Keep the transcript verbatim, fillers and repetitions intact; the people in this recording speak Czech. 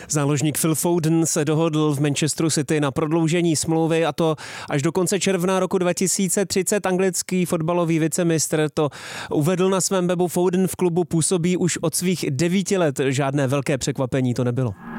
Záložník Phil Foden se dohodl v Manchesteru City na prodloužení smlouvy, a to až do konce června roku dva tisíce třicet. Anglický fotbalový vicemistr to uvedl na svém webu. Foden v klubu působí už od svých devíti let. Žádné velké překvapení to nebylo.